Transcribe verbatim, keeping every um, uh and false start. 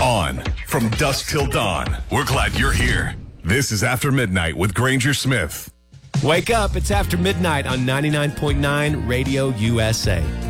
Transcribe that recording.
On from dusk till dawn. We're glad you're here. This is After Midnight with Granger Smith. Wake up. It's After Midnight on ninety-nine point nine Radio U S A.